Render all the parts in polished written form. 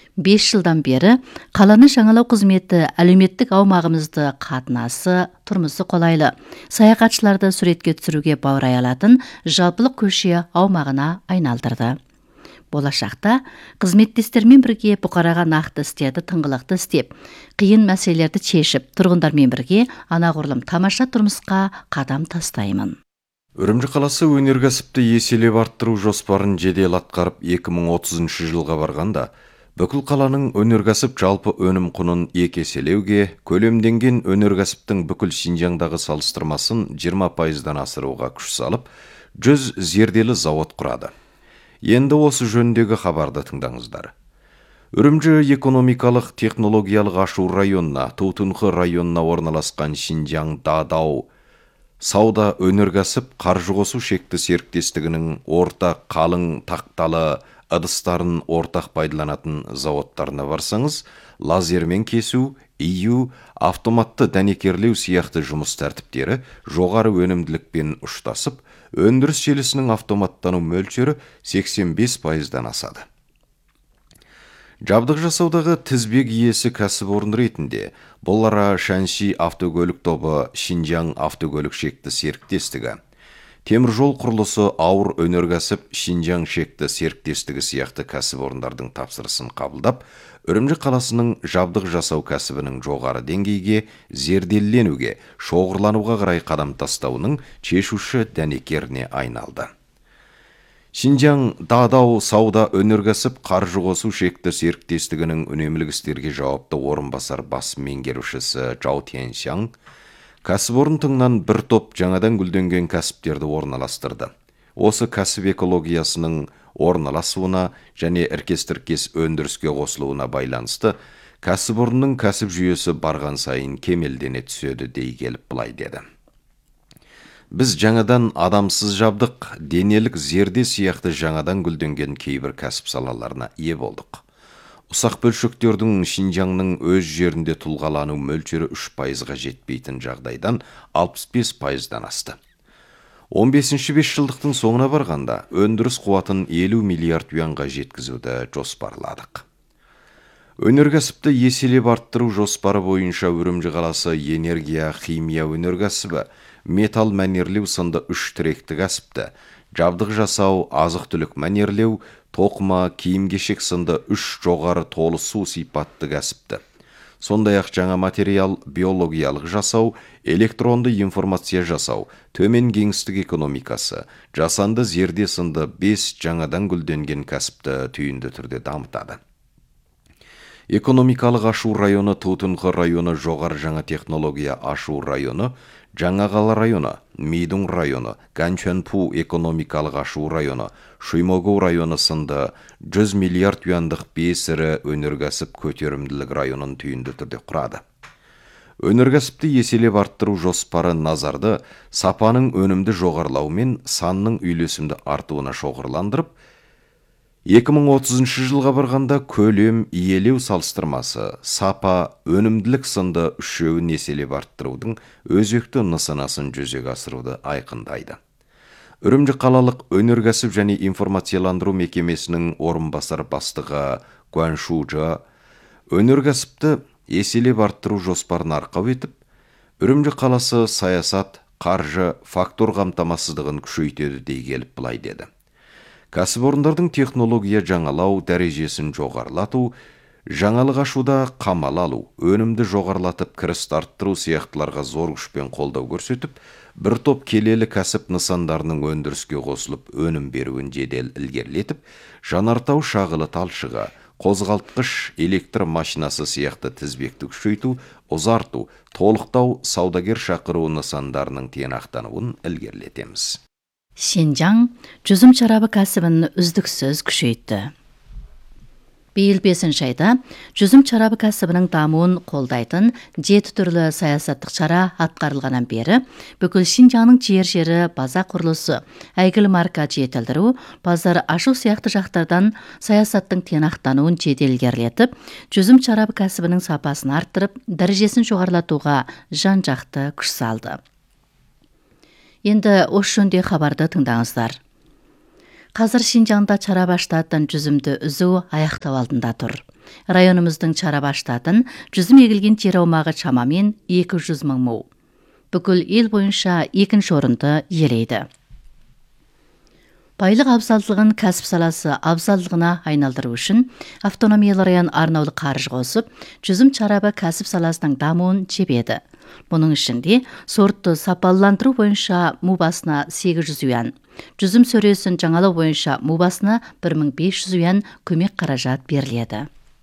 5 жылдан бері қаланы жаңалау қызметі әлеуметтік аумағымызды қатынасы, тұрмысы қолайлы, саяхатшыларды суретке түсіруге баурай алатын жалпылық көше аумағына айналдырды. Болашақта қызметтестермен бірге бұқараға нақты істерді тыңғылықты істеп, қиын мәселелерді шешіп, тұрғындармен бірге анағұрлым тамаша тұрмысқа қадам тастаймын. Үрімжі қаласы өнеркәсіпті еселеп арттыру жоспарын жедел атқарып 2030 жылға барғанда, бүкіл қаланың өнеркәсіп жалпы өнім құнын 2 еселеуге, көлемденген өнеркәсіптің бүкіл Шинжаңдағы салыстырмасын 20%-дан асыруға күш салып, 100 зерделі завод құрады. Енді осы жөніндегі хабарды тыңдаңыздар. Үрімжі экономикалық технологиялық ашу районына, Тутунхы районына орналасқан Шинжаң Дадау сауда өнеркәсіп қаржы қосу шекті серіктестігінің ортақ қалың тақталы ыдыстарын ортақ пайдаланатын заводтарына барсаңыз, лазермен кесу, ию, автоматты дәнекерлеу сияқты жұмыс тәртіптері жоғары өнімділікпен ұштасып, өндіріс желісінің автоматтану мөлшері 85%-дан асады. Жабдық жасаудағы тізбек иесі кәсіпорын ретінде бұл ара Шанши автокөлік тобы Шинжаң автокөлік шекті серіктестігі, теміржол құрылысы ауыр өнеркәсіп Шинжаң шекті серіктестігі сияқты кәсіпорындардың тапсырысын қабылдап, Үрімжі қаласының жабдық жасау кәсібінің жоғары деңгейге зерделенуге, шоғырлануға қарай қадам тастауының шешуші дәнекеріне айналды. Шинжаң Дадау сауда өнеркәсіп қаржы қосу шекті серіктестігінің үнемділік істерге жауапты орынбасар бас меңгерушісі Жау Тяншаң кәсіпорын тыңнан бір топ жаңадан гүлденген кәсіптерді орналастырды. Осы кәсіп экологиясының орналасуына және іркес-тіркес өндіріске қосылуына байланысты кәсіпорынның кәсіп жүйесі барған сайын кемелдене түседі дей келіп былай деді. Біз жаңадан адамсыз жабдық, денелік зерде сияқты жаңадан гүлденген кейбір кәсіп салаларына ие болдық. Ұсақ бөлшектердің Шинжаңның өз жерінде тұлғалану мөлшері 3%-ға жетпейтін жағдайдан 65%-дан асты. 15-ші 5 жылдықтың соңына барғанда өндіріс қуатын 50 миллиард юанға жеткізуді жоспарладық. Өнеркәсіпті еселеп арттыру жоспары бойынша Үрімжі қаласы энергия, химия өнеркәсібі, металл мәнерлеу сынды 3 тіректі кәсіпті, жабдық жасау, азық-түлік мәнерлеу, тоқыма, киім-кешек сынды 3 жоғары толысу сипатты кәсіпті. Сондай-ақ жаңа материал, биологиялық жасау, электронды информация жасау, төмен кеңістік экономикасы, жасанды зерде сынды 5 жаңадан гүлденген кәсіпті түйінді түрде дамытады. Экономикалық ашу районы Тутунхы районы, жоғары жаңа технология ашу районы, Жаңағалы районы, Мидун районы, Ганчанпу экономикалық ашу районы, Шуймогу районы сынды 100 миллиард юандық 5 ірі өнеркәсіп көтерімділік районын түйінді түрде құрады. Өнеркәсіпті еселеп арттыру жоспары назарды сапаның өнімді жоғарылау мен санның үйлесімді артуына шоғырландырып, 2030 жылға барғанда көлем, иелеу салыстырмасы, сапа, өнімділік сынды үшеуін еселеп арттырудың өзекті нысанасын жүзеге асыруды айқындайды. Үрімжі қалалық өнеркәсіп және информацияландыру мекемесінің орынбасар бастығы Гуаншужа өнеркәсіпті еселеп арттыру жоспарын арқау етіп, Үрімжі қаласы саясат, қаржы, фактор қамтамасыздығын күшейтеді дей келіп былай деді. Кәсіпорындардың технология жаңалау дәрежесін жоғарылату, жаңалық ашуда қамал алу, өнімді жоғарылатып кірісті арттыру сияқтыларға зор күшпен қолдау көрсетіп, бір топ келелі кәсіп нысандарының өндіріске қосылып өнім беруін жедел ілгерілетіп, жанартау шағылы талшығы, қозғалтқыш электр машинасы сияқты тізбекті күшейту, ұзарту, толықтау, саудагер шақыру нысандарының тиянақтануын ілгерілетеміз. Шинжаң жүзім шарабы кәсібін үздіксіз күшейтті. Биыл 5 айда жүзім шарабы кәсібінің дамуын қолдайтын 7 түрлі саясаттық шара атқарылғаннан бері бүкіл Шинжаңның жері база құрылысы, әйгілі марка жетілдіру, базар ашу сияқты жақтардан саясаттың тиянақтануын жедел ілгерілетіп, жүзім шарабы кәсібінің сапасын арттырып, дәрежесін жоғарылатуға жан-жақты күш салды. Енді осы жөнде хабарды тыңдаңыздар. Қазір Шинжаңда шарап ашытатын жүзімді үзу аяқтау алдында тұр. Районымыздың Чараба штатын жүзім егілген жер аумағы шамамен 200 мың му. Бүкіл ел бойынша екінші орынды иелейді. Байлық абзалдылығын кәсіп саласы абзалдылығына айналдыру үшін автономиялы район арнаулы қаржы қосып, жүзім Чараба кәсіп саласының дамуын жебеді. Бұның ішінде сортты сапалыландыру бойынша му басына 800 юан, жүзім сөресін жаңалау бойынша му басына 1500 юан көмек қаражат беріледі.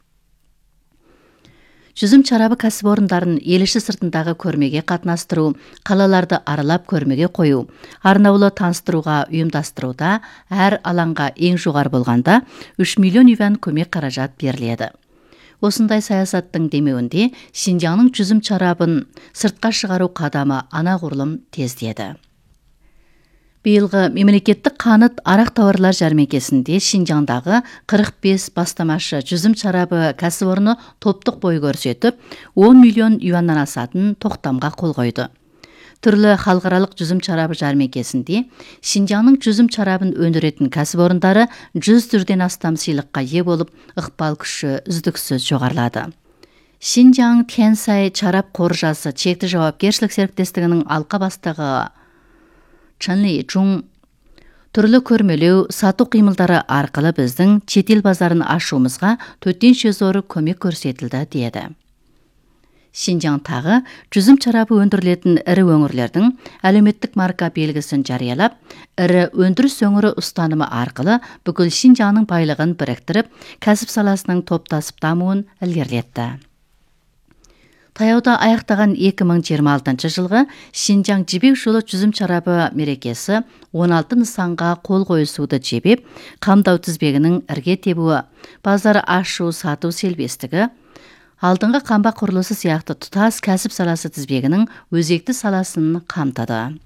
Жүзім Чарабы кәсіпорындарын ел іші сыртындағы көрмеге қатынастыру, қалаларды аралап көрмеге қою, арнаулы таныстыруға ұйымдастыруда әр алаңға ең жоғары болғанда 3 миллион юан көмек қаражат беріледі. Осындай саясаттың демеуінде Шинжаңның жүзім Чарабын сыртқа шығару қадамы анағұрлым тездеді. Биылғы мемлекеттік қант арақ тауарлар жәрмеңкесінде Шинжаңдағы 45 бастамашы жүзім Чарабы кәсіпорны топтық бой көрсетіп, 10 миллион юаннан асатын тоқтамға қол қойды. Түрлі халықаралық жүзім Чарабы жәрмеңкесінде Шинжаңның жүзім Чарабын өндіретін кәсіпорындары 100 түрден астам сыйлыққа ие болып, ықпал күші үздіксіз жоғарылады. Шинжаң Тянсай Чарап қоржасы чекті жауапкершілік серіктестігінің алқа бастығы Чанли Чун түрлі көрмелеу, сату қимылдары арқылы біздің шетел базарын ашуымызға төтенше зоры көмек көрсетілді деді. Шинжаң тағы жүзім Чарабы өндірілетін ірі өңірлердің әлеуметтік марка белгісін жариялап, ірі өндіріс өңірі ұстанымы арқылы бүкіл Шинжаңның байлығын біріктіріп, кәсіп саласының топтасып дамуын ілгерілетті. Таяуда аяқтаған 2026 жылғы Шинжаң жібек жолы жүзім Чарабы мерекесі 16 нысанға қол қойысуды жебеп, қамдау тізбегінің ірге тебуі, базар ашу сату селбестігі, алдыңғы қамба құрылысы сияқты тұтас кәсіп саласы тізбегінің өзекті саласын қамтады.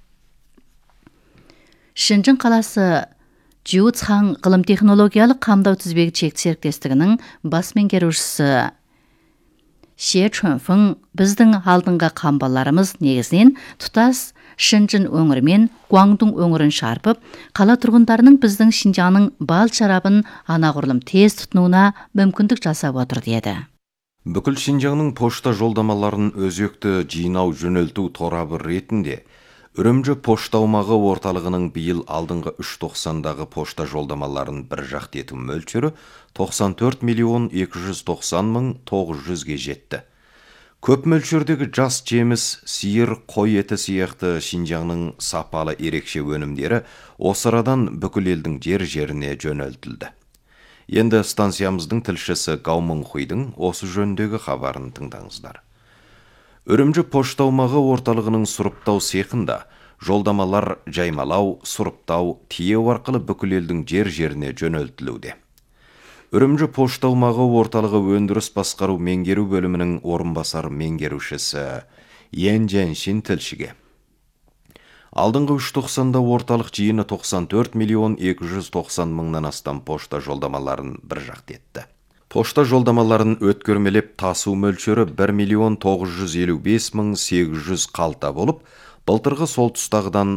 Шинжың қаласы Жиуцхан ғылым технологиялық қамдау тізбегі шекті серіктестігінің бас меңгерушісі Ше Чунфың біздің алдыңғы қамбаларымыз негізінен тұтас Шинжың өңірі мен Гуаңдың өңірін шарпып, қала тұрғындарының біздің Шинжаңның бал шарабын анағұрлым тез тұтынуына мүмкіндік жасап отыр деді. Бүкіл Шинжаңның пошта жолдамаларын өзекті жинау жөнелту торабы ретінде Үрімжі пошта аумағы орталығының биыл алдыңғы 3.90-дағы пошта жолдамаларын бір жақты ету мөлшері 94 миллион 290 мың 900-ге жетті. Көп мөлшердегі жас жеміс, сиыр, қой еті сияқты Шинжаңның сапалы ерекше өнімдері осы арадан бүкіл елдің жер-жеріне жөнелтілді. Енді станциямыздың тілшісі Гаумың Хуйдың осы жөндегі хабарын тыңдаңыздар. Үрімжі пошта аумағы орталығының сұрыптау цехында жолдамалар жаймалау, сұрыптау, тиеу арқылы бүкіл елдің жер-жеріне жөнелтілуде. Үрімжі пошта аумағы орталығы өндіріс басқару меңгеру бөлімінің орынбасар меңгерушісі Йен Дженшин тілшіге. Алдыңғы 3.90-да орталық жиыны 94 миллион 290 мыңнан астам пошта жолдамаларын бір жақты етті. Пошта жолдамаларын өткөрмелеп тасу мөлшері 1 миллион 955 мың 800 қалта болып, былтырғы сол тұстағыдан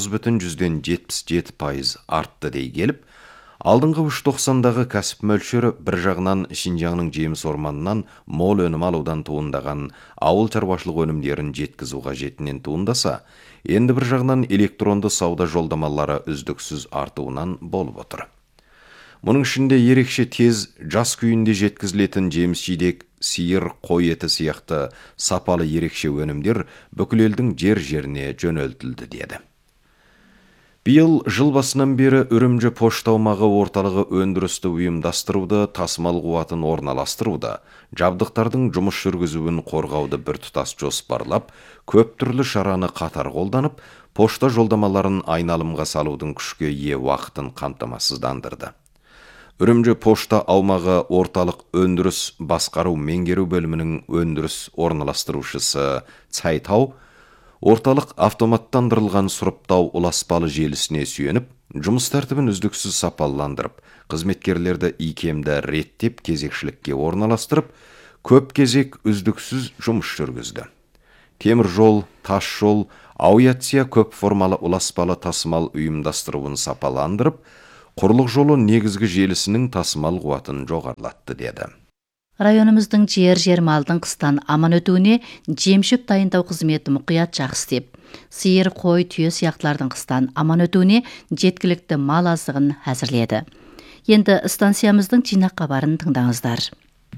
9,77% артты дей келіп, алдыңғы 3.90-дағы кәсіп мөлшері бір жағынан Шинжаңның жеміс орманынан мол өнім алудан туындаған ауыл шаруашылық өнімдерін жеткізу қажетінен туындаса, енді бір жағынан электронды сауда жолдамалары үздіксіз артуынан болып отыр. Мұның ішінде ерекше тез жас күйінде жеткізілетін жеміс-жидек, сиыр, қой еті сияқты сапалы ерекше өнімдер бүкіл елдің жер-жеріне жөнелтілді деді. Биыл жыл басынан бері Үрімжі пошта аумағы орталығы өндірісті ұйымдастыруды, тасымал қуатын орналастыруды, жабдықтардың жұмыс жүргізуін қорғауды біртұтас жоспарлап, көп түрлі шараны қатар қолданып, пошта жолдамаларын айналымға салудың күшке ие уақытын қамтамасыздандырды. Үрімжі пошта аумағы орталық өндіріс басқару меңгеру бөлімінің өндіріс орналастырушысы Цайтау, орталық автоматтандырылған сұрыптау ұласпалы желісіне сүйеніп, жұмыс тәртібін үздіксіз сапаландырып, қызметкерлерді икемді реттеп кезекшілікке орналастырып, көп кезек үздіксіз жұмыс жүргізді. Темір жол, тас жол, авиация көп формалы ұласпалы тасымал ұйымдастыруын сапаландырып, құрлық жолы негізгі желісінің тасымал қуатын жоғарылатты деді. Районымыздың жер малдың қыстан аман өтуіне жемшөп дайындау қызметі мұқият жақсы істеп, сиыр, қой, түйе сияқтылардың қыстан аман өтуіне жеткілікті мал азығын әзірледі. Енді станциямыздың жинақ хабарын тыңдаңыздар.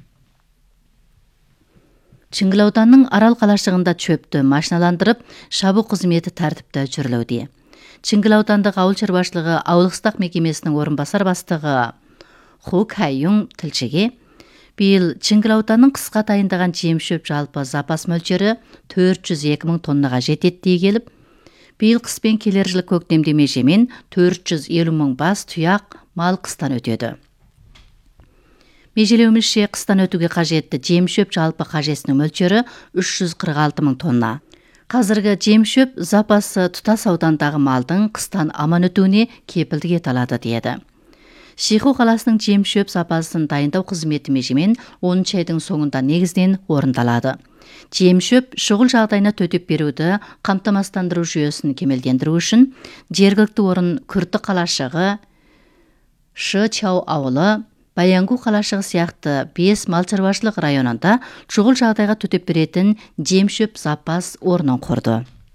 Чыңгыл ауданының Арал қалашығында чөпті машиналандырып, шабу қызметі тәртіпті жүрілуде. Чыңгыл аудандық ауыл шаруашылығы ауылдық мекемесінің орынбасар бастығы Ху Кайюң тілшіге, биыл Чыңгыл ауданының қысқа дайындаған жем-шөп жалпы запас мөлшері 402 мың тоннаға жетеді дей келіп, биыл қыспен келер жылы көктемде межемен 450 мың бас тұяқ мал қыстан өтеді. Межелеуімізше қыстан өтуге қажетті жем-шөп жалпы қажетінің мөлшері 346 мың тонна. Қазіргі жем-шөп запасы тұтас аудандағы малдың қыстан аман өтуіне кепілдік ете алады деді. Шиху қаласының жем-шөп запасын дайындау қызметі межемен 10 айдың соңында негізінен орындалады. Жем-шөп шұғыл жағдайына төтеп беруді қамтамасыздандыру жүйесін кемелдендіру үшін жергілікті орын Күрті қалашығы, Шычау ауылы, Баянгу қалашығы сияқты 5 мал шаруашылық районында шұғыл жағдайға төтеп беретін жем-шөп запас орнын құрды.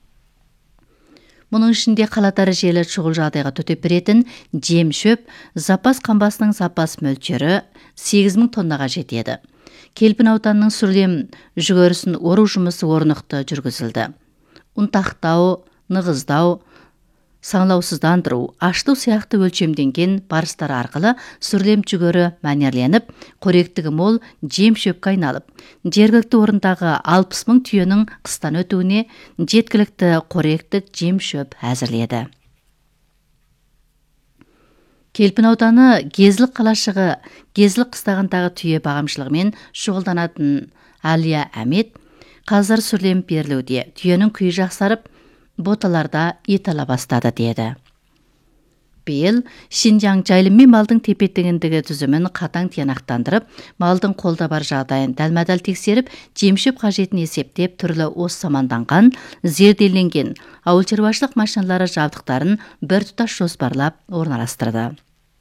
Мұның ішінде қала дәрежелі шұғыл жағдайға төтеп беретін жем-шөп запас қамбасының запас мөлшері 8 мың тоннаға жетеді. Келпін ауданының сүрлем жүгерісін ору жұмысы орнықты жүргізілді. Ұнтақтау, нығыздау, саңлаусыздандыру, аштау сияқты өлшемденген барыстар арқылы сүрлем жүгері мәнерленіп, қоректігі мол жем-шөпке айналып, жергілікті орындағы 60 мың түйенің қыстан өтуіне жеткілікті қоректік жем-шөп әзірледі. Келпін ауданы Кезілік қалашығы Кезілік қыстағындағы түйе бағамшылығымен шұғылданатын Әлия Әмет қазір сүрлем берілуде. Түйенің күйі жақсарып, боталарда ет ала бастады деді. Биыл Шинжаң жайылым малдың тепе-теңдігі түзімін қатаң тиянақтандырып, малдың қолда бар жағдайын дәлме-дәл тексеріп, жем-шөп қажетін есептеп, түрлі ос саманданған, зерделенген ауыл шаруашылық машиналары жабдықтарын бір тұтас жоспарлап орналастырды.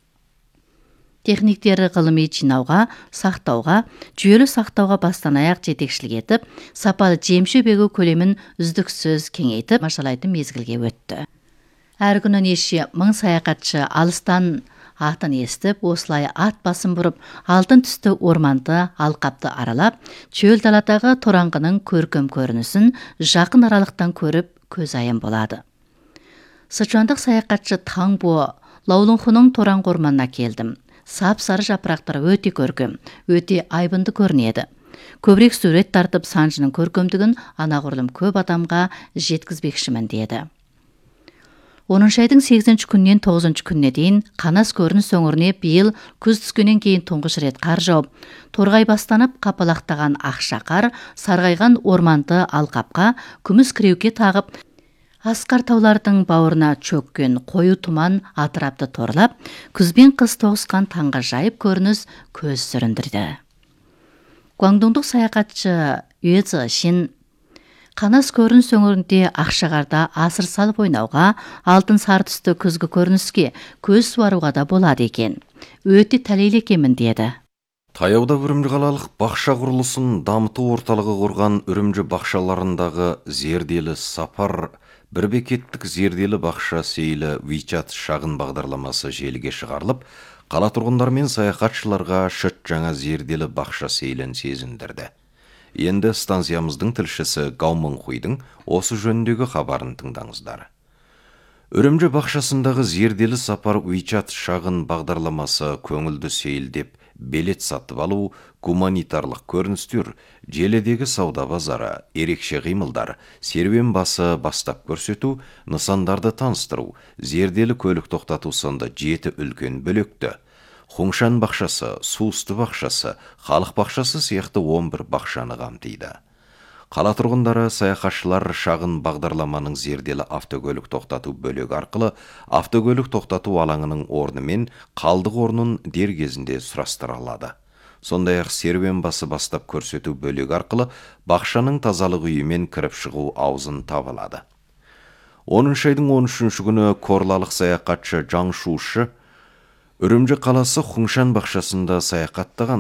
Техниктері ғылыми жинауға, сақтауға, жүйелі сақтауға бастан аяқ жетекшілік етіп, сапалы жем-шөп егу көлемін үздіксіз кеңейтіп, машалайтын мезгілге өтті. Әр күні неше мың саяхатшы алыстан атын естіп, осылай ат басын бұрып, алтын түсті орманды алқапты аралап, чөл даладағы тораңғының көркем көрінісін жақын аралықтан көріп, көз айын болады. Сычуандық саяхатшы Таңбо Лаулыңхының тораңғы орманына келдім. Сап-сары жапырақтары өте көркем, өте айбынды көрінеді. Көбірек сурет тартып, санжының көркемдігін анағұрлым көп адамға жеткізбекшімін деді. 10 айдың 8 күннен 9 күнне дейін Қанас көрініс өңіріне биыл күз түскеннен кейін тұңғыш рет қар жауып, торғай бастанып қапалақтаған ақшақар сарғайған орманды алқапқа күміс кіреуке тағып, асқар таулардың бауырына чөккен қою тұман атырапты торлап, күзбен қыс тоғысқан таңға жайып көрініс көз сүріндірді. Гуаңдоңдық саяхатшы Юэцзы Шин Қанас көрініс өңірінде ақшағарда асыр салып ойнауға, алтын сары түсті күзгі көрініске көз суаруға да болады екен. Өте тәлейлі екенмін деді. Таяуда Үрімжі қалалық бақша құрылысын дамыту орталығы құрған Үрімжі бақшаларындағы зерделі сапар бір бекеттік зерделі бақша сейлі WeChat шағын бағдарламасы желіге шығарылып, қала тұрғындар мен саяхатшыларға шыт жаңа зерделі бақша сейлін сезіндірді. Енді станциямыздың тілшісі Гаумың Хуйдың осы жөніндегі хабарын тыңдаңыздар. Үрімжі бақшасындағы зерделі сапар WeChat шағын бағдарламасы көңілді сейілдеп, билет сатып алу, гуманитарлық көріністер, желідегі сауда базары, ерекше қимылдар, серуен басы бастап көрсету, нысандарды таныстыру, зерделі көлік тоқтату сынды 7 үлкен бөлікті, Хуңшан бақшасы, Суысты бақшасы, Халық бақшасы сияқты 11 бақшаны қамтиды. Қала тұрғындары саяхатшылар шағын бағдарламаның зерделі автокөлік тоқтату бөлігі арқылы автокөлік тоқтату алаңының орны мен қалдық орнын дер кезінде сұрастыра алады. Сондай-ақ серуен басы бастап көрсету бөлігі арқылы бақшаның тазалық үйімен кіріп шығу аузын таба алады. 10 айдың 13 күні корлалық саяхатшы Жаң Шушы Үрімжі қаласы Хуңшан бақшасында саяхаттаған